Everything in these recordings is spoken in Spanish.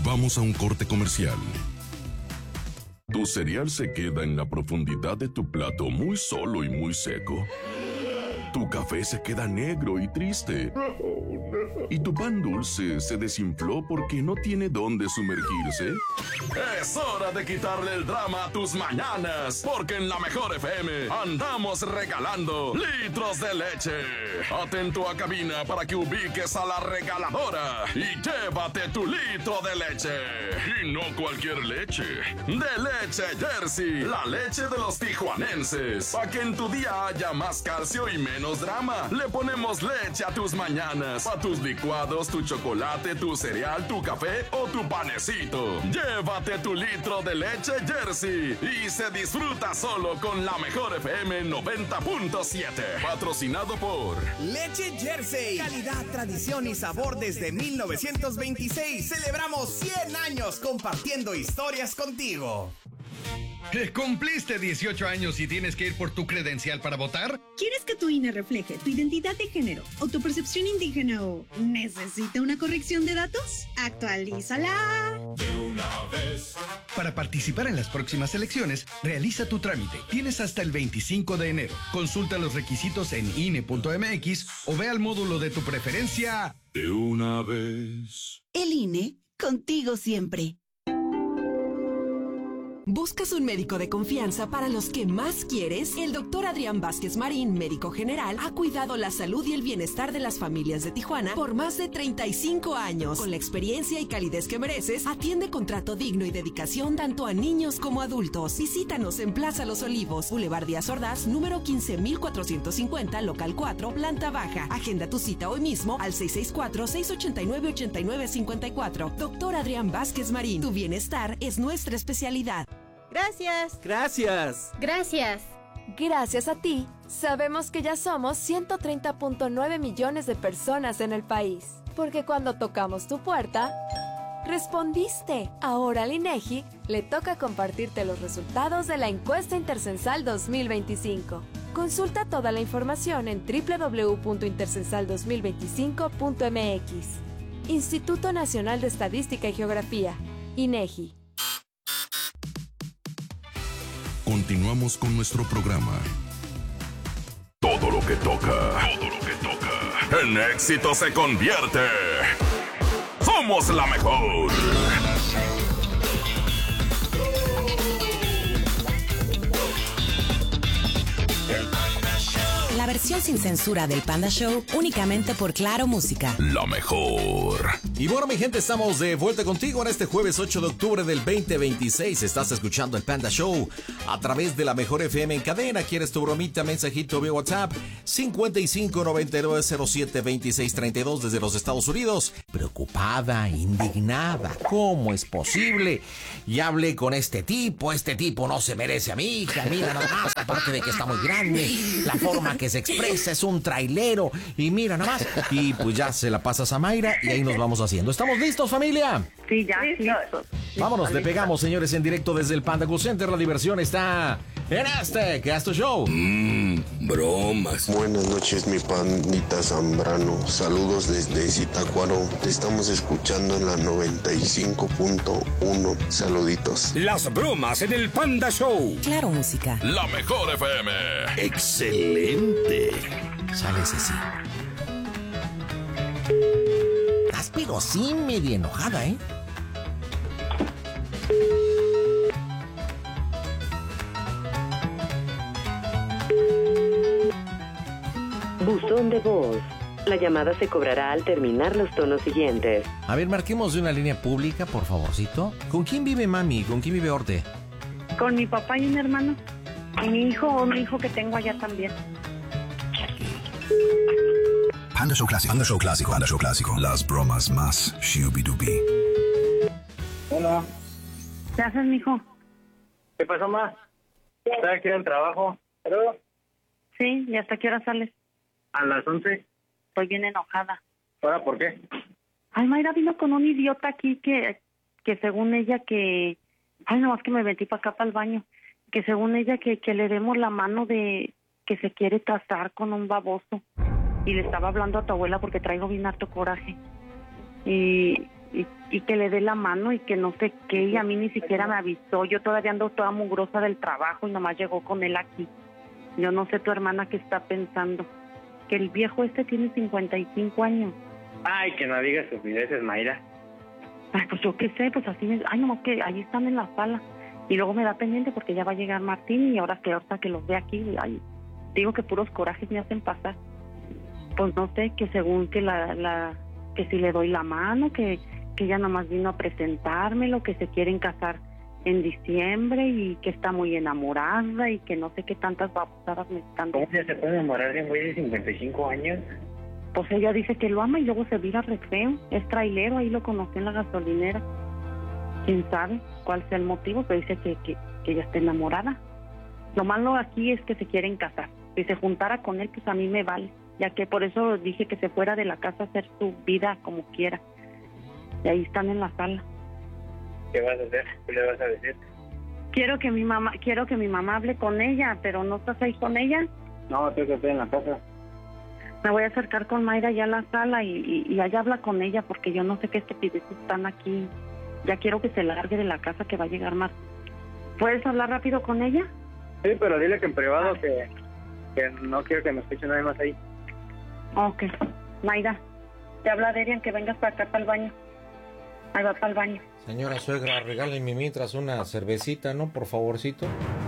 Vamos a un corte comercial. Tu cereal se queda en la profundidad de tu plato muy solo y muy seco. Tu café se queda negro y triste. Y tu pan dulce se desinfló porque no tiene dónde sumergirse. Es hora de quitarle el drama a tus mañanas, porque en la Mejor FM andamos regalando litros de leche. Atento a cabina para que ubiques a la regaladora y llévate tu litro de leche. Y no cualquier leche, de Leche Jersey, la leche de los tijuanenses. Para que en tu día haya más calcio y menos drama, le ponemos leche a tus mañanas, a tus licuados, tu chocolate, tu cereal, tu café o tu panecito. Llévate tu litro de Leche Jersey y se disfruta solo con la Mejor FM 90.7. Patrocinado por Leche Jersey. Calidad, tradición y sabor desde 1926. Celebramos 100 años compartiendo historias contigo. ¿Cumpliste 18 años y tienes que ir por tu credencial para votar? ¿Quieres que tu INE refleje tu identidad de género o tu percepción indígena o necesita una corrección de datos? ¡Actualízala! De una vez. Para participar en las próximas elecciones, realiza tu trámite. Tienes hasta el 25 de enero. Consulta los requisitos en INE.mx o ve al módulo de tu preferencia. De una vez. El INE, contigo siempre. ¿Buscas un médico de confianza para los que más quieres? El doctor Adrián Vázquez Marín, médico general, ha cuidado la salud y el bienestar de las familias de Tijuana por más de 35 años. Con la experiencia y calidez que mereces, atiende con trato digno y dedicación tanto a niños como adultos. Visítanos en Plaza Los Olivos, Boulevard Díaz Ordaz, número 15450, local 4, planta baja. Agenda tu cita hoy mismo al 664-689-8954. Doctor Adrián Vázquez Marín, tu bienestar es nuestra especialidad. Gracias. Gracias. Gracias. Gracias a ti, sabemos que ya somos 130.9 millones de personas en el país. Porque cuando tocamos tu puerta, respondiste. Ahora al INEGI le toca compartirte los resultados de la encuesta Intercensal 2025. Consulta toda la información en www.intercensal2025.mx. Instituto Nacional de Estadística y Geografía, INEGI. Continuamos con nuestro programa. Todo lo que toca, en éxito se convierte. Somos la mejor. La versión sin censura del Panda Show, únicamente por Claro Música. La mejor. Y bueno, mi gente, estamos de vuelta contigo en este jueves 8 de octubre del 2026. Estás escuchando el Panda Show a través de la Mejor FM en cadena. ¿Quieres tu bromita, mensajito vía WhatsApp? 5599072632 desde los Estados Unidos. Preocupada, indignada. ¿Cómo es posible? Ya hablé con este tipo no se merece a mi hija. Mira nada más, aparte de que está muy grande. La forma que se expresa es un trailero. Y mira nada más. Y pues ya se la pasas a Mayra y ahí nos vamos haciendo. ¿Estamos listos, familia? Sí, ya, listos. Vámonos, le pegamos, señores, en directo desde el Panda Go Center. La diversión está en este Casto Show. Bromas. Buenas noches, mi pandita Zambrano. Saludos desde Zitácuaro. Te estamos escuchando en la 95.1. Saluditos. Las bromas en el Panda Show. Claro Música. La Mejor FM. Excelente. Sale Ceci. Estás pero sí medio enojada, ¿eh? Buzón de voz. La llamada se cobrará al terminar los tonos siguientes. A ver, marquemos de una línea pública, por favorcito. ¿Con quién vive mami? ¿Con quién vive Orte? Con mi papá y mi hermano. Y mi hijo que tengo allá también. Panda Show Clásico. Panda Show Clásico. Panda Show Clásico. Las bromas más shubidubi. Hola. ¿Qué haces, mijo? ¿Qué pasó, ma? ¿Estás aquí en el trabajo? ¿Pero? Sí, ¿y hasta qué hora sales? A las 11. Estoy bien enojada. ¿Ahora por qué? Ay, Mayra vino con un idiota aquí que según ella que... Ay, nomás que me metí para acá para el baño. Que según ella que le demos la mano de... que se quiere casar con un baboso. Y le estaba hablando a tu abuela porque traigo bien harto coraje. Y y que le dé la mano y que no sé qué, y a mí ni siquiera me avisó. Yo todavía ando toda mugrosa del trabajo y nomás llegó con él aquí. Yo no sé tu hermana qué está pensando. Que el viejo tiene 55 años. Ay, que no digas estupideces, Mayra. Ay, pues yo qué sé, pues así me... Ay, nomás que ahí están en la sala. Y luego me da pendiente porque ya va a llegar Martín y ahora que los ve aquí, ay, digo que puros corajes me hacen pasar. Pues no sé, que según que que si le doy la mano, que ella nomás vino a presentármelo, que se quieren casar en diciembre y que está muy enamorada y que no sé qué tantas babosadas me están... ¿Cómo se puede enamorar de un güey de 55 años? Pues ella dice que lo ama y luego se vira re feo. Es trailero, ahí lo conocí en la gasolinera. ¿Quién sabe cuál sea el motivo? Pero dice que ella está enamorada. Lo malo aquí es que se quieren casar. Si se juntara con él, pues a mí me vale. Ya que por eso dije que se fuera de la casa a hacer su vida como quiera. Y ahí están en la sala. ¿Qué vas a hacer? ¿Qué le vas a decir? Quiero que mi mamá hable con ella, pero ¿no estás ahí con ella? No, tengo que estar en la casa. Me voy a acercar con Mayra ya a la sala y allá habla con ella porque yo no sé qué estupideces están aquí. Ya quiero que se largue de la casa, que va a llegar más. ¿Puedes hablar rápido con ella? Sí, pero dile que en privado que no quiero que me escuche nadie más ahí. Ok. Mayra, te habla Derian, que vengas para acá, para el baño. Ahí va para el baño. Señora suegra, regálenme mientras una cervecita, ¿no? Por favorcito.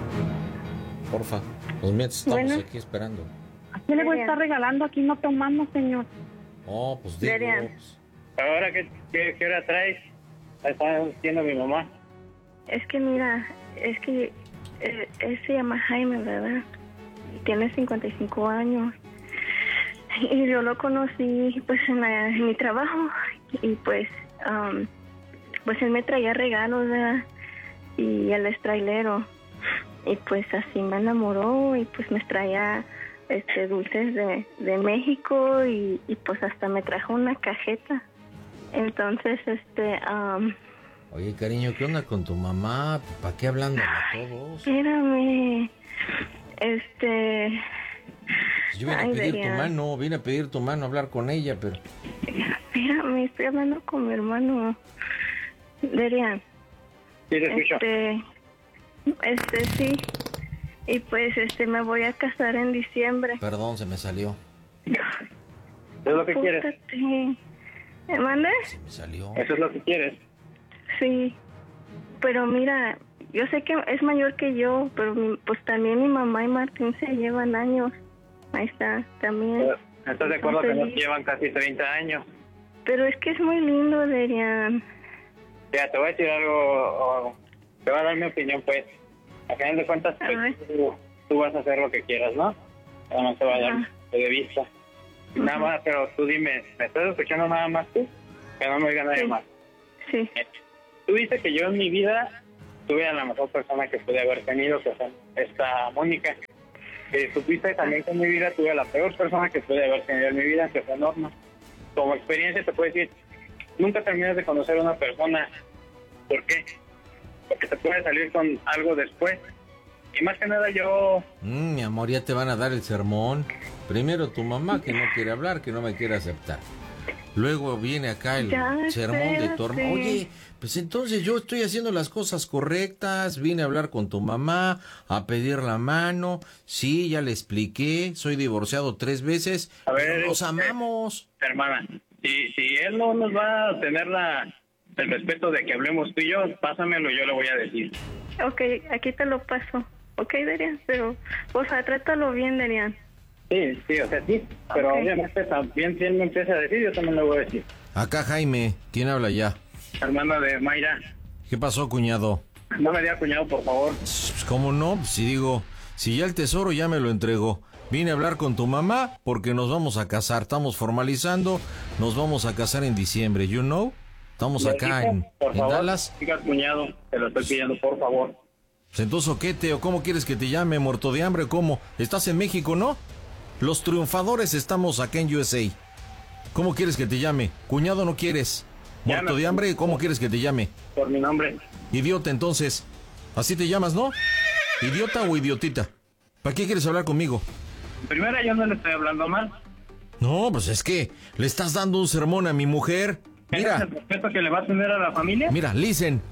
Porfa. Los mientras estamos aquí esperando. ¿A quién le voy a estar regalando? Aquí no tomamos, señor. Oh, pues digo. ¿Ahora qué hora traes? Está diciendo mi mamá. Es que mira, él se llama Jaime, ¿verdad? Tiene 55 años. Y yo lo conocí pues en mi trabajo. Y pues él me traía regalos, ¿verdad? Y él es trailero. Y pues así me enamoró y pues me traía dulces de México y pues hasta me trajo una cajeta. Entonces, Oye, cariño, ¿qué onda con tu mamá? ¿Para qué hablando a todos? Espérame. Yo vine a pedir tu mano, a hablar con ella, pero... Espérame, estoy hablando con mi hermano. Derian. Sí, te escucho. Sí. Y pues, me voy a casar en diciembre. Perdón, se me salió. ¿Eso es lo que quieres? ¿Me mandas? Se me salió. ¿Eso es lo que quieres? Sí. Pero mira, yo sé que es mayor que yo, pero pues también mi mamá y Martín se llevan años. Ahí está, también. ¿Estás de acuerdo que nos llevan casi 30 años? Pero es que es muy lindo, Derian. Ya, te voy a decir algo, te voy a dar mi opinión, pues. Al final de cuentas, pues, tú vas a hacer lo que quieras, ¿no? No te vayas de vista. Nada más, pero tú dime, ¿me estás escuchando nada más tú? Que no me oiga nadie más. Sí. Tú dices que yo en mi vida tuve a la mejor persona que pude haber tenido, que fue esta Mónica. Supiste también que en mi vida tuve a la peor persona que pude haber tenido en mi vida, que fue Norma. Como experiencia te puedo decir, nunca terminas de conocer a una persona. ¿Por qué? Porque te puede salir con algo después. Y más que nada yo... mi amor, ya te van a dar el sermón. Primero tu mamá, que no quiere hablar, que no me quiere aceptar. Luego viene acá el sermón de tu hermano. Oye, pues entonces yo estoy haciendo las cosas correctas. Vine a hablar con tu mamá, a pedir la mano. Sí, ya le expliqué. Soy divorciado 3 veces. A ver, pero nos amamos. Hermana, si él no nos va a tener el respeto de que hablemos tú y yo, pásamelo, yo le voy a decir. Ok, aquí te lo paso. Ok, Derian, pero, o sea, trátalo bien, Derian. Sí, o sea, sí, pero obviamente también si él me empieza a decir, yo también le voy a decir. Acá Jaime, ¿quién habla ya? Hermana de Mayra. ¿Qué pasó, cuñado? No me diga cuñado, por favor. ¿Cómo no? Si ya el tesoro ya me lo entregó. Vine a hablar con tu mamá porque nos vamos a casar, estamos formalizando, nos vamos a casar en diciembre, you know? Estamos acá en Dallas. Diga cuñado, te lo estoy pidiendo, por favor. Entonces, ¿qué, Teo? ¿Cómo quieres que te llame? ¿Muerto de hambre? ¿Cómo? ¿Estás en México, no? Los triunfadores estamos acá en USA. ¿Cómo quieres que te llame? Cuñado, ¿no quieres? ¿Muerto de hambre? ¿Cómo quieres que te llame? Por mi nombre. Idiota, entonces. Así te llamas, ¿no? ¿Idiota o idiotita? ¿Para qué quieres hablar conmigo? Primero, yo no le estoy hablando mal. No, pues es que le estás dando un sermón a mi mujer. Mira. ¿Es el respeto que le va a tener a la familia? Mira, listen.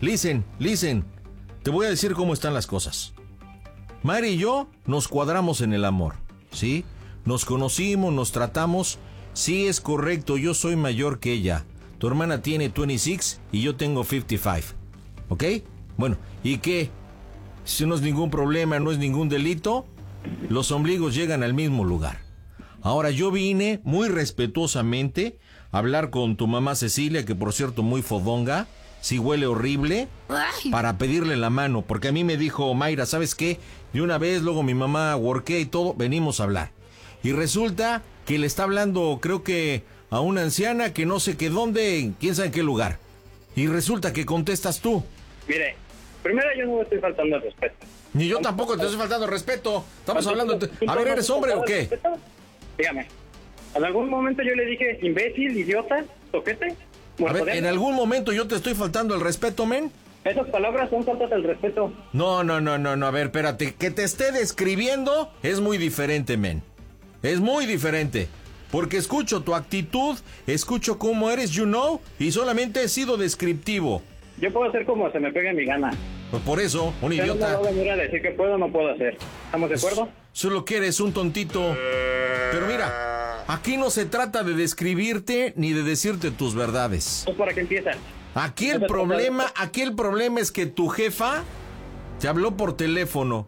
Te voy a decir cómo están las cosas. Mayra y yo nos cuadramos en el amor, ¿sí? Nos conocimos, nos tratamos. Sí, es correcto, yo soy mayor que ella. Tu hermana tiene 26 y yo tengo 55. ¿Ok? Bueno, ¿y qué? Si no es ningún problema, no es ningún delito, los ombligos llegan al mismo lugar. Ahora, yo vine muy respetuosamente a hablar con tu mamá Cecilia, que por cierto muy fodonga, sí huele horrible, para pedirle la mano, porque a mí me dijo Mayra, ¿sabes qué? De una vez, luego mi mamá worké y todo, venimos a hablar. Y resulta que le está hablando, creo que a una anciana que no sé qué dónde, quién sabe en qué lugar. Y resulta que contestas tú. Mire, primero yo no me estoy faltando el respeto. Ni yo tampoco te estoy faltando el respeto. Estamos hablando... A ver, ¿eres hombre o qué? Dígame. ¿En algún momento yo le dije imbécil, idiota, toquete? A ver, ¿en algún momento yo te estoy faltando el respeto, men? Esas palabras son faltas del respeto. No, a ver, espérate. Que te esté describiendo es muy diferente, men. Es muy diferente. Porque escucho tu actitud, escucho cómo eres, y solamente he sido descriptivo. Yo puedo hacer como se me pegue mi gana. Pues por eso, un Usted idiota. no me va a venir a decir que puedo o no puedo hacer. ¿Estamos de acuerdo? Solo que eres un tontito. Pero mira, aquí no se trata de describirte ni de decirte tus verdades. Pues ¿para qué empiezan? Aquí el problema es que tu jefa te habló por teléfono,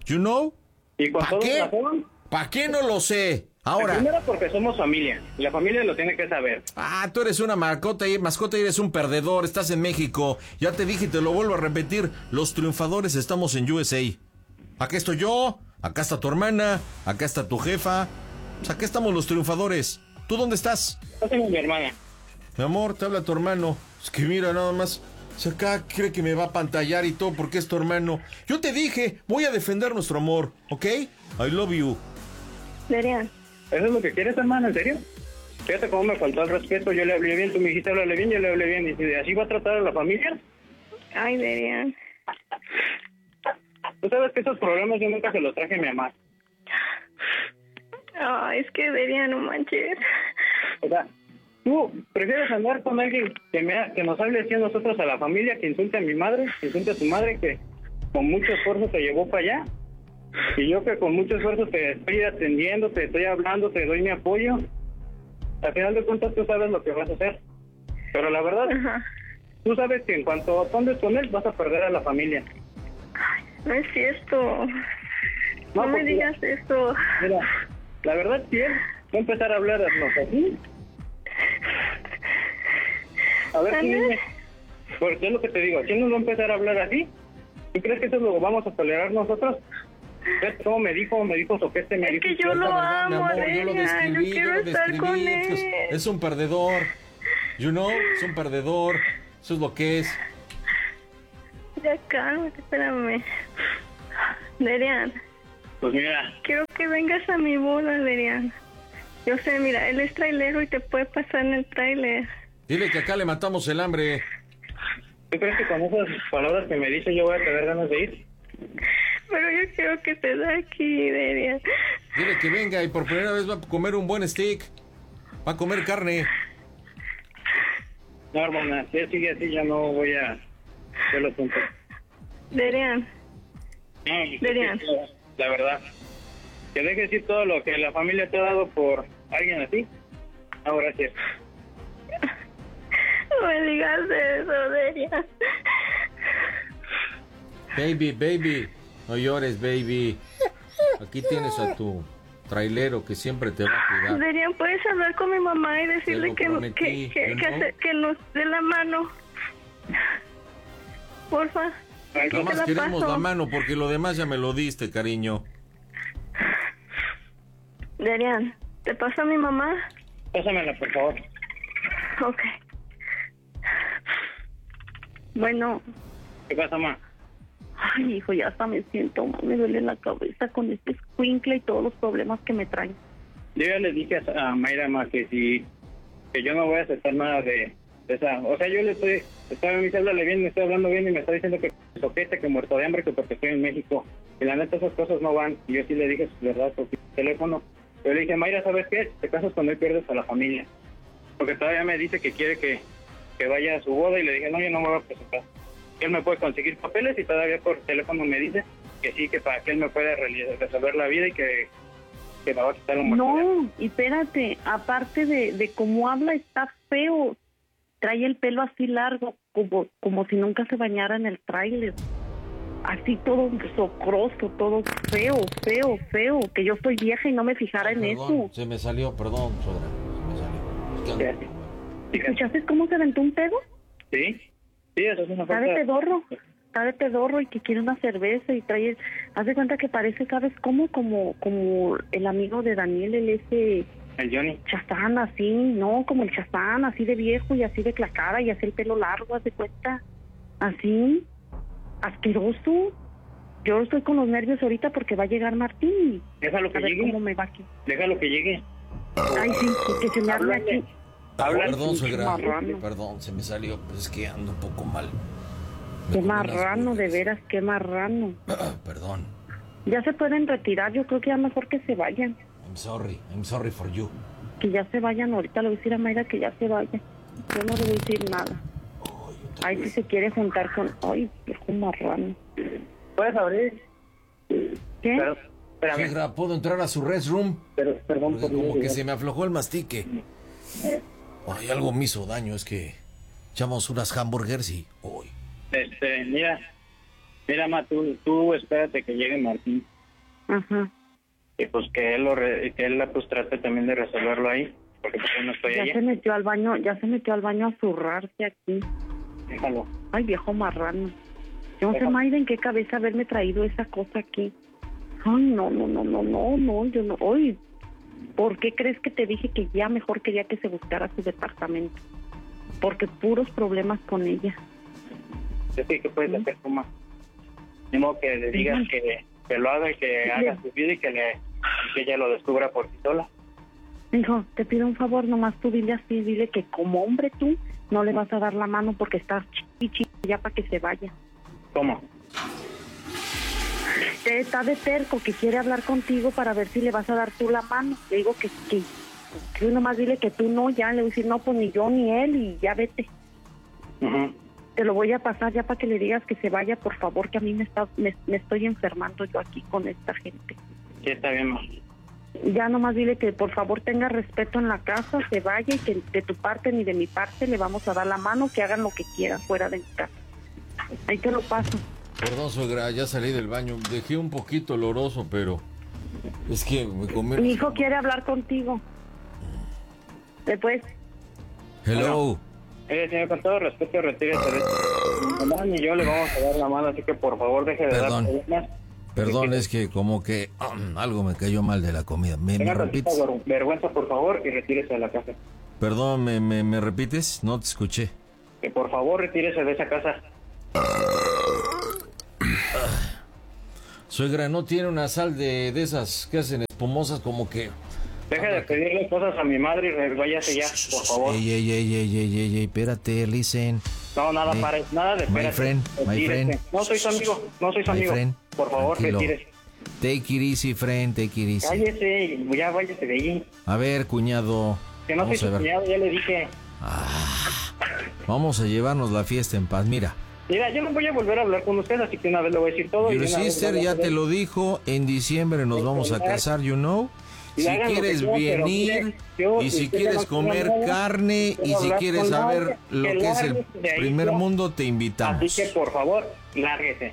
¿Y con todo razón? ¿Para qué no lo sé? Ahora. Primero porque somos familia. Y la familia lo tiene que saber. Ah, tú eres una mascota y eres un perdedor. Estás en México. Ya te dije y te lo vuelvo a repetir. Los triunfadores estamos en USA. Acá estoy yo. Acá está tu hermana. Acá está tu jefa. Pues acá estamos los triunfadores. ¿Tú dónde estás? Yo tengo mi hermana. Mi amor, te habla tu hermano. Es que mira, nada más. Si acá cree que me va a pantallar y todo porque es tu hermano. Yo te dije, voy a defender nuestro amor, ¿ok? I love you. Derian. ¿Eso es lo que quieres, hermano? ¿En serio? Fíjate cómo me faltó el respeto. Yo le hablé bien, tú me dijiste háblale bien, yo le hablé bien. ¿Y si así va a tratar a la familia? Ay, Derian. Tú sabes que esos problemas yo nunca se los traje a mi mamá. Ay, es que Derian, no manches. O sea, ¿tú prefieres andar con alguien que nos hable así a nosotros, a la familia, que insulte a mi madre, que insulte a tu madre, que con mucho esfuerzo te llevó para allá? Y yo que con mucho esfuerzo te estoy atendiendo, te estoy hablando, te doy mi apoyo. Al final de cuentas tú sabes lo que vas a hacer. Pero la verdad, tú sabes que en cuanto andes con él vas a perder a la familia. Ay, no es cierto. No me digas esto. Mira, la verdad, si él va a empezar a hablarnos así, a ver si dime, porque es lo que te digo, si él nos va a empezar a hablar así, ¿tú crees que eso lo vamos a tolerar nosotros? ¿Ves cómo me dijo Soquete? Es que yo lo amo, yo lo describí, yo quiero estar con él. Es un perdedor, es un perdedor, eso es lo que es. Ya cálmate, espérame. Derian. Pues mira. Quiero que vengas a mi boda, Derian. Yo sé, mira, él es trailero y te puede pasar en el trailer. Dile que acá le matamos el hambre. ¿Tú crees que con esas palabras que me dice yo voy a tener ganas de ir? Pero yo quiero que te da aquí, Derian. Dile que venga y por primera vez va a comer un buen steak. Va a comer carne. No, hermana, si él sigue así ya no voy a... Yo lo siento. Derian. Derian. La verdad. Que dejes ir todo lo que la familia te ha dado por alguien así. No, gracias. No me digas eso, Derian. Baby, no llores, baby. Aquí tienes a tu trailero que siempre te va a cuidar. Derian, ¿puedes hablar con mi mamá y decirle que nos dé la mano? Porfa. Nada más queremos la mano porque lo demás ya me lo diste, cariño. Derian, ¿te pasa a mi mamá? Pásamela, por favor. Ok. Bueno. ¿Qué pasa, mamá? Ay, hijo, ya hasta me siento mal, me duele la cabeza con este escuincle y todos los problemas que me traen. Yo ya le dije a Mayra, ma, que yo no voy a aceptar nada de esa... O sea, yo le estoy... me dice, háblale bien, me estoy hablando bien y me está diciendo que soquete, que muerto de hambre, que porque estoy en México. Y la neta, esas cosas no van. Y yo sí le dije su verdad por teléfono. Yo le dije, Mayra, ¿sabes qué? Te casas con él, pierdes a la familia. Porque todavía me dice que quiere que que vaya a su boda y le dije, no, yo no me voy a presentar. Él me puede conseguir papeles y todavía por teléfono me dice que sí, que para que él me pueda resolver la vida y que me va a quitar un martillo. No, y espérate, aparte de cómo habla, está feo. Trae el pelo así largo, como si nunca se bañara en el tráiler. Así todo socroso, todo feo, que yo soy vieja y no me fijara en eso. Se me salió, perdón, suegra, se me salió. ¿Escuchaste cómo se aventó un pedo? Sí, eso es una falta. Está de pedorro y que quiere una cerveza y trae, haz de cuenta que parece, ¿sabes cómo? Como el amigo de Daniel, el Johnny. Chazán, así, no, como el Chazán, así de viejo y así de la cara y así el pelo largo, haz de cuenta, así, asqueroso. Yo estoy con los nervios ahorita porque va a llegar Martín. Déjalo que a ver llegue. cómo me va aquí. Déjalo que llegue. Ay, sí, que se me hable aquí. Perdón, suegra, perdón, se me salió, pues es que ando un poco mal. Qué marrano, de veras, qué marrano. Perdón. Ya se pueden retirar, yo creo que ya mejor que se vayan. I'm sorry for you. Que ya se vayan ahorita, le voy a decir a Mayra que ya se vaya. Yo no le voy a decir nada. Ay, si se quiere juntar con... Ay, viejo marrano. ¿Puedes abrir? ¿Qué? Suegra, ¿puedo entrar a su restroom? Perdón por como que se me aflojó el mastique. Ay, algo me hizo daño, es que echamos unas hamburgers y... Uy. Mira, ma, tú espérate que llegue Martín. Ajá. Y pues que él pues trate también de resolverlo ahí, porque pues yo no estoy allá. Ya se metió al baño a zurrarse aquí. Déjalo. Ay, viejo marrano. Yo no sé, Mayra, en qué cabeza haberme traído esa cosa aquí. Ay, no, yo no. Ay, ¿por qué crees que te dije que ya mejor quería que se buscara su departamento? Porque puros problemas con ella. Yo sé que puedes hacer tú más. Ni modo que le digas que lo haga y que haga su vida y que ella lo descubra por sí sola. Hijo, te pido un favor, nomás tú dile que como hombre tú no le vas a dar la mano porque estás chichi ya para que se vaya. ¿Cómo? Está de terco que quiere hablar contigo para ver si le vas a dar tú la mano. Le digo que nomás dile que tú no, ya le voy a decir no, pues ni yo ni él y ya vete. Uh-huh. Te lo voy a pasar ya para que le digas que se vaya, por favor, que a mí me estoy enfermando yo aquí con esta gente. Sí, está bien, ma. Ya nomás dile que por favor tenga respeto en la casa, se vaya y que de tu parte ni de mi parte le vamos a dar la mano, que hagan lo que quieran fuera de mi casa. Ahí te lo paso. Perdón, suegra, ya salí del baño. Dejé un poquito oloroso, pero es que me comí... Mi hijo quiere hablar contigo. Después. Hello. Señor, con todo respeto, retírese. Mi mamá ni yo le vamos a dar la mano, así que por favor deje de dar problemas. Perdón, es que como que algo me cayó mal de la comida. ¿Me repites? Vergüenza, por favor, y retírese de la casa. Perdón, ¿me repites? No te escuché. Que por favor retírese de esa casa. Suegra, ¿no tiene una sal de esas que hacen espumosas como que... Deje de pedirle cosas a mi madre y váyase ya, por favor. Ey, espérate, listen. No, nada, nada de espérate. My friend. No soy su amigo, Friend, por favor, tranquilo. retírese. Take it easy, friend, take it easy. Cállese, ya váyase de ahí. A ver, cuñado. Que no soy su cuñado, ya le dije. Vamos a llevarnos la fiesta en paz, mira. Mira, yo no voy a volver a hablar con usted, así que una vez le voy a decir todo. Your sister ya te lo dijo, en diciembre nos vamos a casar, you know. Si quieres venir, y si quieres comer carne, y si quieres saber lo que es el primer mundo, te invitamos. Así que, por favor, lárguese.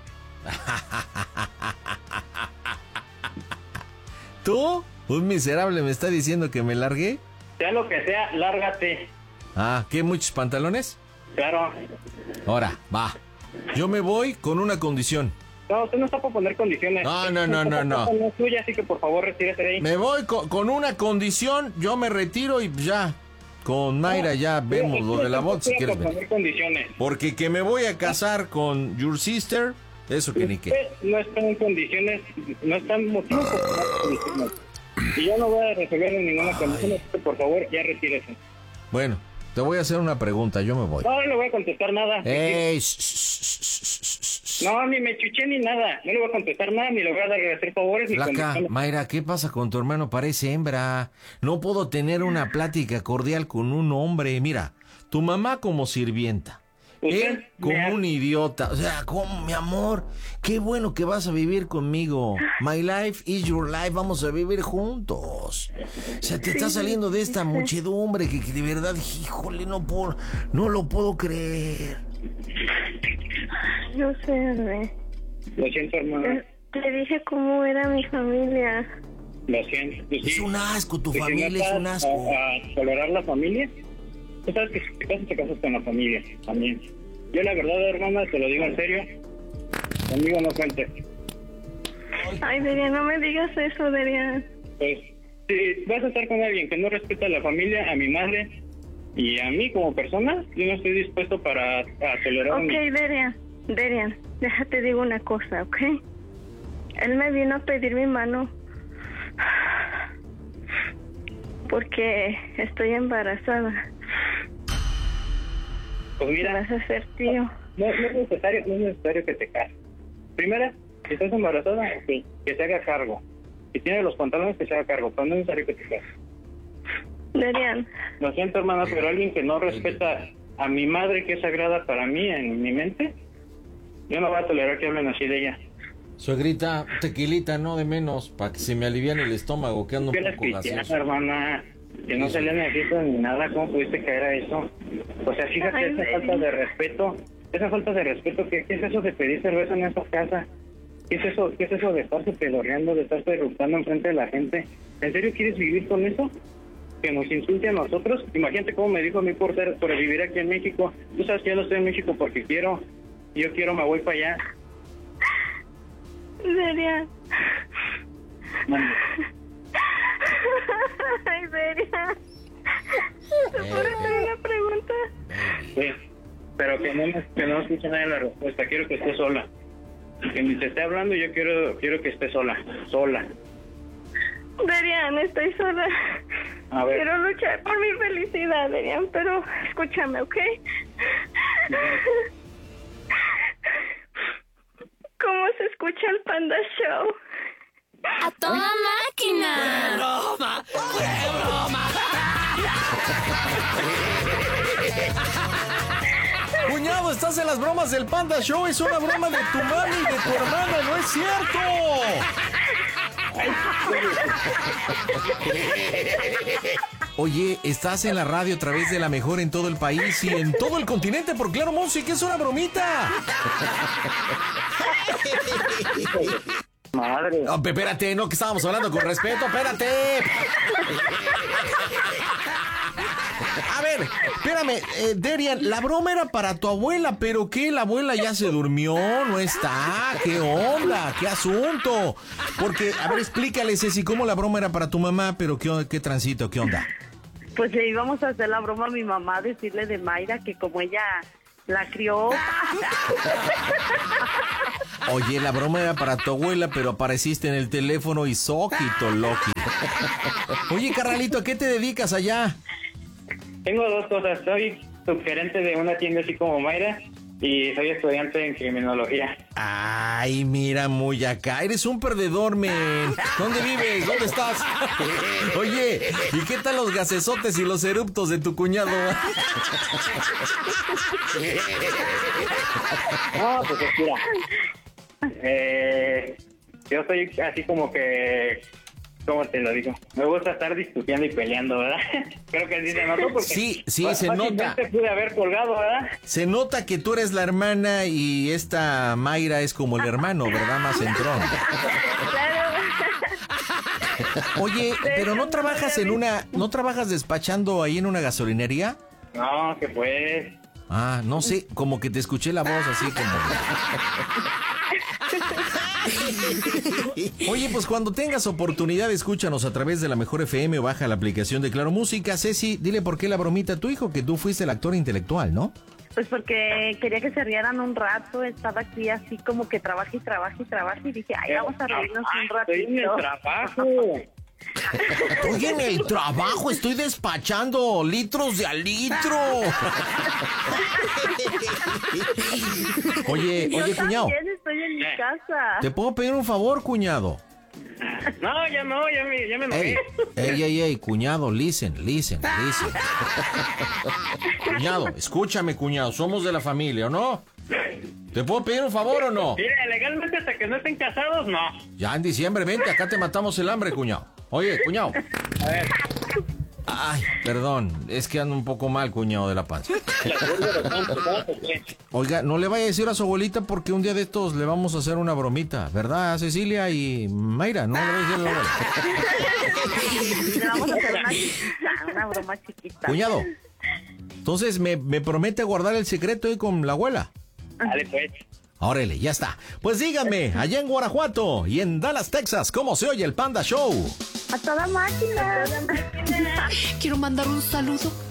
¿Tú? ¿Un miserable me está diciendo que me largue? Sea lo que sea, lárgate. ¿Qué, muchos pantalones? Claro. Ahora, va. Yo me voy con una condición. No, usted no está por poner condiciones. No. No es suya, así que por favor retírese de ahí. Me voy con una condición, yo me retiro y ya. Con Mayra ya vemos lo de la boda si quieres venir. Porque que me voy a casar con your sister, eso que ni qué. No está en condiciones, no está en motivo por poner condiciones. Y yo no voy a resolver en ninguna condición, así que por favor ya retírese. Bueno, te voy a hacer una pregunta, yo me voy. No le voy a contestar nada. No, ni me chuché ni nada. No le voy a contestar nada, ni le voy a dar hacer favores. Flaca, Mayra, ¿qué pasa con tu hermano? Parece hembra. No puedo tener una plática cordial con un hombre. Mira, Tu mamá como sirvienta. Él como un idiota. O sea, como mi amor, qué bueno que vas a vivir conmigo. My life is your life. Vamos a vivir juntos. O sea, te está saliendo de esta muchedumbre que de verdad, híjole, no lo puedo creer. Yo sé, bebé. Lo siento, hermano. Te dije cómo era mi familia. Lo siento. Es un asco, tu familia es un asco. A tolerar la familia. Tú sabes que si te casas con la familia también. Yo la verdad, hermana, te lo digo en serio. Conmigo no cuentes. Ay, Derian, no me digas eso, Derian. Pues, si vas a estar con alguien que no respeta a la familia, a mi madre y a mí como persona, yo no estoy dispuesto a tolerar. Ok, Derian, déjate digo una cosa, ¿ok? Él me vino a pedir mi mano porque estoy embarazada. Pues mira, vas a ser tío. No es necesario que te cases. Primera, si estás embarazada, okay, que se haga cargo. Si tiene los pantalones, que se haga cargo, pero no es necesario que te cases. Derian. Lo siento, hermana, pero alguien que no respeta a mi madre, que es sagrada para mí, en mi mente, yo no voy a tolerar que hablen así de ella. Suegrita, tequilita, no de menos, para que se me aliviane el estómago, que ando un poco gaseoso. Hermana, que no se le necesita ni nada, ¿cómo pudiste caer a eso? O sea, fíjate, esa falta de respeto, ¿qué es eso de pedir cerveza en esa casa? ¿Qué es eso de estarse pedorreando, de estarse eructando enfrente de la gente? ¿En serio quieres vivir con eso? Que nos insulte a nosotros. Imagínate cómo me dijo a mí por vivir aquí en México. Tú sabes que yo no estoy en México porque quiero, me voy para allá. Derian. Ay, Derian. ¿Te puedo hacer una pregunta? Sí, pero que no escuche nadie la respuesta. Quiero que esté sola. Que ni te esté hablando, yo quiero que esté sola. Derian, estoy sola. A ver. Quiero luchar por mi felicidad, Derian, pero escúchame, ¿ok? ¿Cómo se escucha el Panda Show? ¡A toda máquina! ¡Qué broma! ¡Qué broma! Cuñado, estás en las bromas del Panda Show. Es una broma de tu mami y de tu hermana, no es cierto. Oye, estás en la radio a través de La Mejor en todo el país y en todo el continente por Claro Música. Es una bromita. Madre. No, espérate, no, que estábamos hablando con respeto, espérate. A ver, espérame, Derian, la broma era para tu abuela, pero ¿qué? ¿La abuela ya se durmió? ¿No está? ¿Qué onda? ¿Qué asunto? Porque, a ver, explícale, Ceci, cómo la broma era para tu mamá, pero ¿qué transito? ¿Qué onda? Pues le íbamos a hacer la broma a mi mamá, decirle de Mayra que como ella la crió. Oye, la broma era para tu abuela, pero apareciste en el teléfono y soquito, Loki. Oye, carnalito, ¿a qué te dedicas allá? Tengo dos cosas. Soy subgerente de una tienda así como Mayra y soy estudiante en criminología. Ay, mira, muy acá. Eres un perdedor, men. ¿Dónde vives? ¿Dónde estás? Oye, ¿y qué tal los gasesotes y los eruptos de tu cuñado? No, pues mira. Yo soy así como que... ¿Cómo te lo digo? Me gusta estar discutiendo y peleando, ¿verdad? Creo que así se notó porque... Sí, se nota. Te pude haber colgado, ¿verdad? Se nota que tú eres la hermana y esta Mayra es como el hermano, ¿verdad? Más entrón. Oye, pero ¿no trabajas ¿no trabajas despachando ahí en una gasolinería? No, que pues... Ah, no sé, como que te escuché la voz así como... Oye, pues cuando tengas oportunidad, escúchanos a través de La Mejor FM o baja la aplicación de Claro Música. Ceci, dile por qué la bromita a tu hijo, que tú fuiste el actor intelectual, ¿no? Pues porque quería que se rieran un rato, estaba aquí así como que trabaja y dije, ay, vamos a reírnos un ratito. Estoy en el trabajo. Estoy en el trabajo, estoy despachando litros de a litro. Oye, Yo cuñado. también estoy en mi casa. ¿Te puedo pedir un favor, cuñado? No, ya me enojé. Ey, cuñado, listen. Cuñado, escúchame, cuñado, somos de la familia, ¿o no? ¿Te puedo pedir un favor o no? Mira, legalmente hasta que no estén casados, no. Ya en diciembre, vente, acá te matamos el hambre, cuñado. Oye, cuñado. A ver. Ay, perdón, es que ando un poco mal, cuñado de la panza. Oiga, no le vaya a decir a su abuelita porque un día de estos le vamos a hacer una bromita, ¿verdad, Cecilia y Mayra? No le voy a decir a la abuela. Le vamos a hacer una broma chiquita. Cuñado, entonces me promete guardar el secreto ahí con la abuela. Dale, pues. Órale, ya está. Pues díganme, allá en Guanajuato y en Dallas, Texas, ¿cómo se oye el Panda Show? A toda máquina. Quiero mandar un saludo